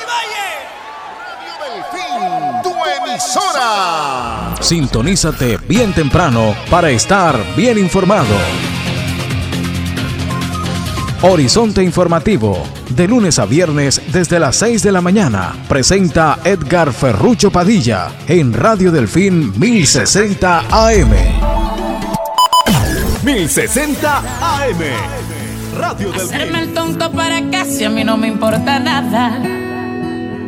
Delfín, tu emisora. Sintonízate bien temprano para estar bien informado. Horizonte Informativo, de lunes a viernes desde las 6 de la mañana. Presenta Edgar Ferrucho Padilla en Radio Delfín 1060 AM. 1060 AM. Radio Delfín. Hacerme el tonto para casi a mí no me importa nada.